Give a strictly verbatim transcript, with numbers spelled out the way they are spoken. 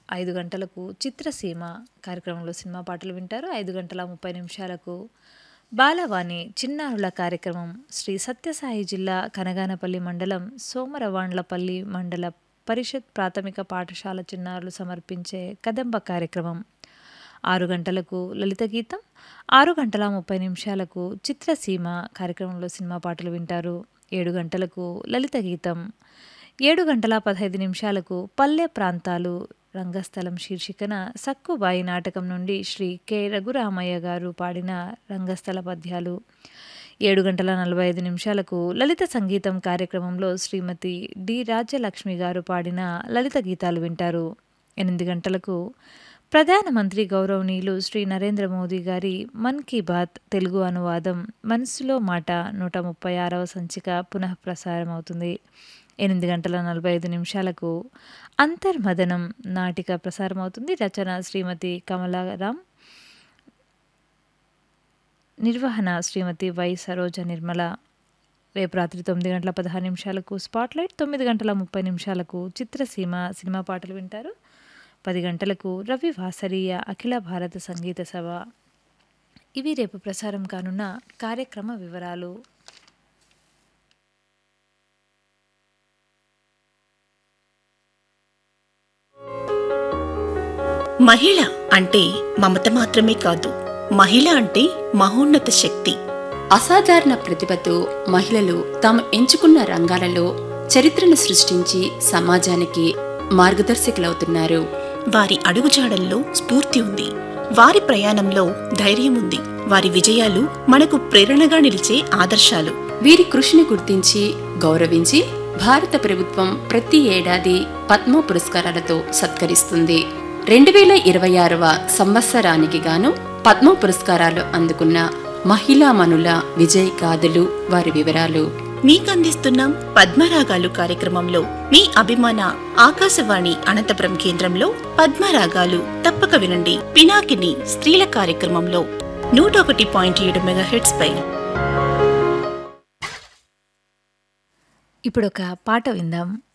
ఐదు గంటలకు చిత్రసీమ కార్యక్రమంలో సినిమా పాటలు వింటారు. ఐదు గంటల ముప్పై నిమిషాలకు బాలవాణి చిన్నారుల కార్యక్రమం శ్రీ సత్యసాయి జిల్లా కనగానపల్లి మండలం సోమరవాండ్లపల్లి మండల పరిషత్ ప్రాథమిక పాఠశాల చిన్నారులు సమర్పించే కదంబ కార్యక్రమం. ఆరు గంటలకు లలిత గీతం, ఆరు గంటల ముప్పై నిమిషాలకు చిత్రసీమ కార్యక్రమంలో సినిమా పాటలు వింటారు. ఏడు గంటలకు లలిత గీతం, ఏడు గంటల పదహైదు నిమిషాలకు పల్లె ప్రాంతాలు రంగస్థలం శీర్షికన సక్కుబాయి నాటకం నుండి శ్రీ కె రఘురామయ్య గారు పాడిన రంగస్థల పద్యాలు. ఏడు గంటల నలభై ఐదు నిమిషాలకు లలిత సంగీతం కార్యక్రమంలో శ్రీమతి డి రాజ్యలక్ష్మి గారు పాడిన లలిత గీతాలు వింటారు. ఎనిమిది గంటలకు ప్రధానమంత్రి గౌరవనీయులు శ్రీ నరేంద్ర మోదీ గారి మన్ కీ బాత్ తెలుగు అనువాదం మనసులో మాట నూట ముప్పై ఆరవ సంచిక పునః ప్రసారం అవుతుంది. ఎనిమిది గంటల నలభై ఐదు నిమిషాలకు అంతర్మదనం నాటిక ప్రసారం అవుతుంది. రచన శ్రీమతి కమలారాం, నిర్వహణ శ్రీమతి వై సరోజ నిర్మల. రేపు రాత్రి తొమ్మిది గంటల పదహారు నిమిషాలకు స్పాట్లైట్, తొమ్మిది గంటల ముప్పై నిమిషాలకు చిత్రసీమ సినిమా పాటలు వింటారు. పది గంటలకు రవి వాసరీయ అఖిల భారత సంగీత సభ. ఇవి రేపు ప్రసారం కానున్న కార్యక్రమ వివరాలు. మహిళ అంటే మమత మాత్రమే కాదు, మహిళ అంటే మహోన్నత శక్తి. అసాధారణ ప్రతిభతో మహిళలు తాము ఎంచుకున్న రంగాలలో చరిత్రను సృష్టించి సమాజానికి మార్గదర్శకులవుతున్నారు. వారి అడుగుజాడల్లో స్ఫూర్తి ఉంది, వారి ప్రయాణంలో ధైర్యం ఉంది, వారి విజయాలు మనకు ప్రేరణగా నిలిచే ఆదర్శాలు. వీరి కృషిని గుర్తించి గౌరవించి భారత ప్రభుత్వం ప్రతి ఏడాది పద్మ పురస్కారాలతో సత్కరిస్తుంది. రెండు వేల ఇరవై ఆరవ సంవత్సరానికి గాను పద్మ పురస్కారాలు అందుకున్న మహిళామణుల విజయ్ గాథలు, వారి వివరాలు మీకందిస్తున్నాం పద్మరాగాలు కార్యక్రమంలో. మీ అభిమాన ఆకాశవాణి అనంతపురం కేంద్రంలో పద్మరాగాలు తప్పక వినండి. పినాకిని స్త్రీల కార్యక్రమంలో నూట ఒకటి పాయింట్ ఏడు మెగాహెర్ట్జ్ పై. ఇప్పుడొక పాట విందాం.